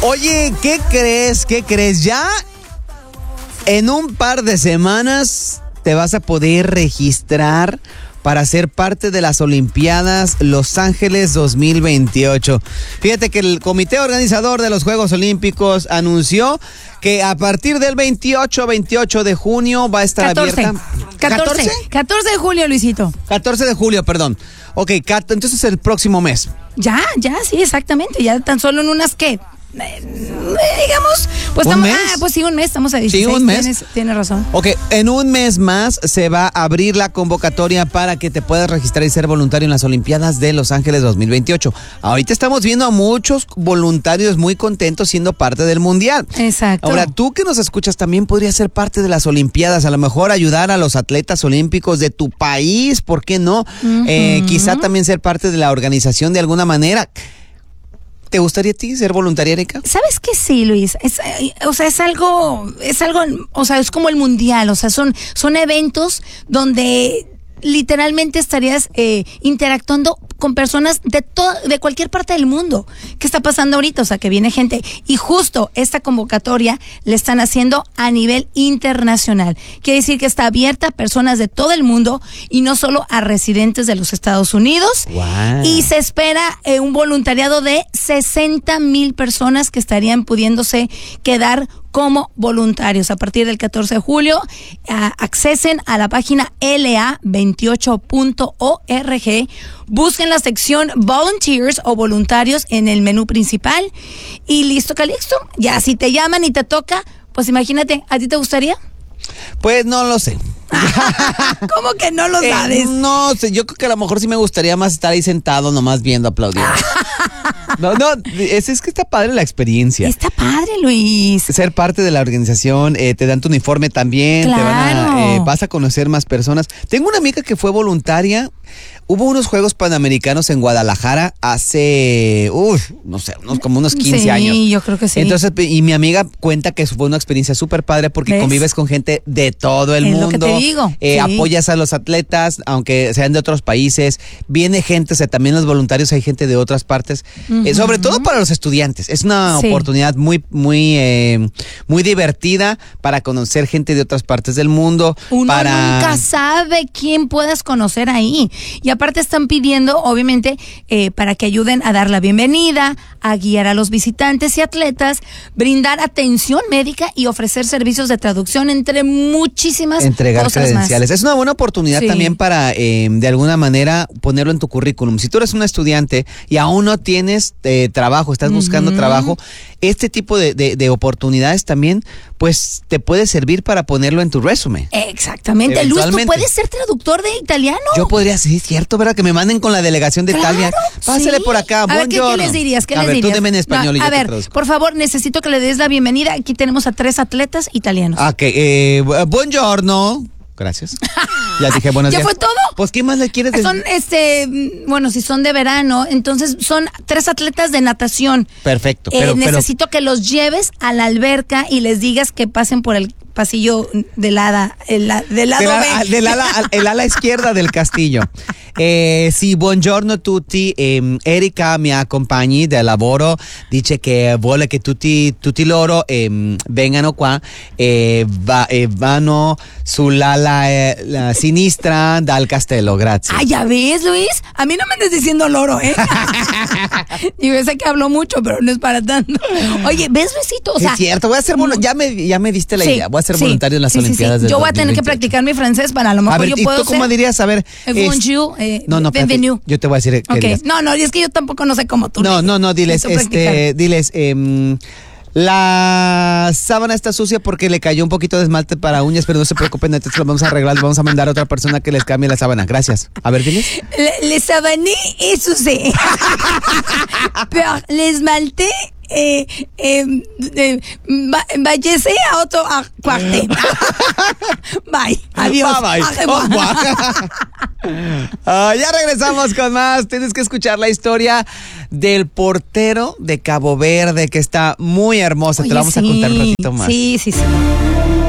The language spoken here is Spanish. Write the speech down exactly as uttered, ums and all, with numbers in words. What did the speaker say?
Oye, ¿qué crees? ¿Qué crees? Ya en un par de semanas te vas a poder registrar para ser parte de las Olimpiadas Los Ángeles dos mil veintiocho. Fíjate que el comité organizador de los Juegos Olímpicos anunció que a partir del veintiocho, veintiocho de junio va a estar catorce, abierta. catorce, catorce de julio, Luisito. catorce de julio, perdón. Ok, entonces el próximo mes. Ya, ya, sí, exactamente. Ya tan solo en unas, ¿qué? Eh, digamos, pues ¿Un estamos, mes? ah, pues sí, un mes, estamos a dieciséis. Sí, un mes. Tienes, tienes razón. Ok, en un mes más se va a abrir la convocatoria para que te puedas registrar y ser voluntario en las Olimpiadas de Los Ángeles dos mil veintiocho. Ahorita estamos viendo a muchos voluntarios muy contentos siendo parte del Mundial. Exacto. Ahora, tú que nos escuchas también podrías ser parte de las Olimpiadas, a lo mejor ayudar a los atletas olímpicos de tu país, ¿por qué no? Uh-huh. Eh, quizá también ser parte de la organización de alguna manera. ¿Te gustaría a ti ser voluntaria, Erika? ¿Sabes qué sí, Luis? Es, o sea, es algo, es algo, o sea, es como el mundial, o sea, son, son eventos donde literalmente estarías eh, interactuando con personas de todo, de cualquier parte del mundo. ¿Qué está pasando ahorita? O sea, que viene gente y justo esta convocatoria le están haciendo a nivel internacional. Quiere decir que está abierta a personas de todo el mundo y no solo a residentes de los Estados Unidos. Wow. Y se espera eh, un voluntariado de sesenta mil personas que estarían pudiéndose quedar como voluntarios. A partir del catorce de julio, uh, accesen a la página L A veintiocho punto org, busquen la sección Volunteers o voluntarios en el menú principal y listo, Calixto. Ya si te llaman y te toca, pues imagínate, ¿a ti te gustaría? Pues no lo sé. ¿Cómo que no lo sabes? Eh, no sé, yo creo que a lo mejor sí me gustaría más estar ahí sentado nomás viendo, aplaudiendo. No, no, es, es que está padre la experiencia. Está padre, Luis. Ser parte de la organización, eh, te dan tu uniforme también, claro. te van a, eh, vas a conocer más personas. Tengo una amiga que fue voluntaria. Hubo unos Juegos Panamericanos en Guadalajara hace, uff, no sé, unos, como unos quince sí, años. Sí, yo creo que sí. Entonces, y mi amiga cuenta que fue una experiencia súper padre porque ¿ves? Convives con gente de todo el es mundo. Lo que te digo. Eh, sí. Apoyas a los atletas, aunque sean de otros países. Viene gente, o sea, también los voluntarios hay gente de otras partes. Uh-huh. Eh, sobre todo para los estudiantes. Es una sí. oportunidad muy, muy, eh, muy divertida para conocer gente de otras partes del mundo. Uno para... nunca sabe quién puedes conocer ahí. Y aparte están pidiendo, obviamente, eh, para que ayuden a dar la bienvenida, a guiar a los visitantes y atletas, brindar atención médica y ofrecer servicios de traducción, entre muchísimas Entregar cosas credenciales. más. Es una buena oportunidad sí. también para, eh, de alguna manera, ponerlo en tu currículum. Si tú eres un estudiante y aún no tienes eh, trabajo, estás buscando uh-huh. trabajo, este tipo de, de, de oportunidades también, pues, te puede servir para ponerlo en tu resumen. Exactamente. Luis, ¿tú puedes ser traductor de italiano? Yo podría, sí, cierto, ¿verdad? Que me manden con la delegación de claro, Italia. Pásale sí. por acá, a ver, ¿qué, ¿qué les dirías? ¿Qué a les ver, dirías? tú dime en español no, y yo A ver, te por favor, necesito que le des la bienvenida. Aquí tenemos a tres atletas italianos. Ok, eh, buongiorno. Gracias. Ya dije buenos ¿Ya días. fue todo? Pues, ¿qué más le quieres decir? Son, este, bueno, si son de verano, entonces son tres atletas de natación. Perfecto. Eh, Pero, necesito pero... que los lleves a la alberca y les digas que pasen por el pasillo del ala, el, del lado del ala, B. del ala, el ala izquierda del castillo. Eh, sì, buongiorno tutti. Eh, Erika mi accompagni del lavoro, dice che vuole che tutti, tutti loro eh, vengano qua e eh, va, eh, vanno sull'ala eh, la sinistra del castello. Grazie. Ah, ya ves, Luis. A mí no me andes diciendo loro, ¿eh? Y yo sé que hablo mucho, pero no es para tanto. Oye, ¿ves, Luisito? O sea, es cierto, voy a ser bueno, ya me, ya me diste la sí, idea. Voy a ser sí, voluntario en las sí, Olimpiadas sí, sí. del Yo voy a tener que practicar mi francés para a lo mejor a ver, yo ¿y puedo tú cómo ser? dirías? A ver. Bonjour. Es... Eh, no, no, bienvenue. Yo te voy a decir que okay. digas. No, no, es que yo tampoco no sé cómo tú. No, no, no, diles, Necesito este, practicar. diles, eh, la sábana está sucia porque le cayó un poquito de esmalte para uñas, pero no se preocupen, entonces lo vamos a arreglar, vamos a mandar a otra persona que les cambie la sábana. Gracias. A ver, diles. Le, le sabané et sucé. Pero l'esmalté Eh, eh, eh, va, váyese a otro a cuarte. Bye. Adiós. Bye, bye. Oh, uh, ya regresamos con más. Tienes que escuchar la historia del portero de Cabo Verde, que está muy hermosa. Oye, te la vamos sí, a contar un ratito más. Sí, sí, sí.